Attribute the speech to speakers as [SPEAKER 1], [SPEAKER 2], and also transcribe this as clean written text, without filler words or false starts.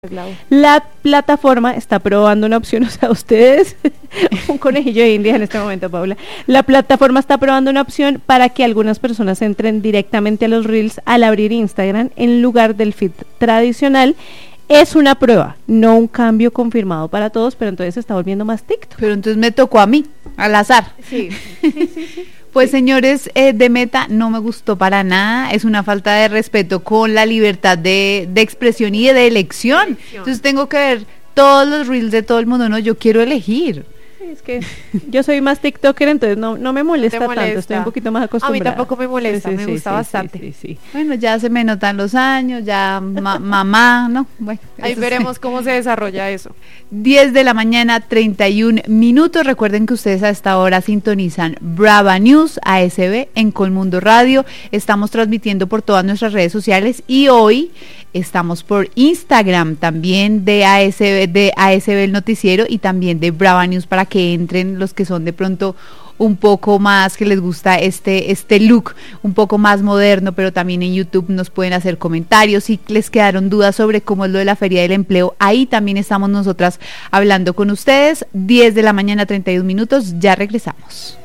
[SPEAKER 1] La plataforma está probando una opción, o sea, ustedes, un conejillo de Indias en este momento, Paula. La plataforma está probando una opción para que algunas personas entren directamente a los Reels al abrir Instagram en lugar del feed tradicional. Es una prueba, no un cambio confirmado para todos, pero entonces se está volviendo más TikTok.
[SPEAKER 2] Pero entonces me tocó a mí, al azar.
[SPEAKER 1] Sí.
[SPEAKER 2] Pues señores, de Meta no me gustó para nada, es una falta de respeto con la libertad de expresión y de elección. Entonces tengo que ver todos los reels de todo el mundo, no, yo quiero elegir.
[SPEAKER 1] Es que yo soy más TikToker, entonces no me molesta, tanto, estoy un poquito más acostumbrada.
[SPEAKER 3] A mí tampoco me molesta,
[SPEAKER 1] sí,
[SPEAKER 3] me
[SPEAKER 1] sí,
[SPEAKER 3] gusta
[SPEAKER 1] sí,
[SPEAKER 3] bastante.
[SPEAKER 1] sí.
[SPEAKER 2] Bueno, ya se me notan los años, ya mamá, ¿no? Bueno,
[SPEAKER 3] ahí veremos cómo se desarrolla eso.
[SPEAKER 2] 10 de la mañana, 31 minutos. Recuerden que ustedes a esta hora sintonizan Brava News, ASB, en Colmundo Radio. Estamos transmitiendo por todas nuestras redes sociales y hoy estamos por Instagram también de ASB el noticiero y también de Brava News para que entren los que son de pronto un poco más, que les gusta este look un poco más moderno, pero también en YouTube nos pueden hacer comentarios. Si les quedaron dudas sobre cómo es lo de la Feria del Empleo, ahí también estamos nosotras hablando con ustedes. 10 de la mañana, 31 minutos, ya regresamos.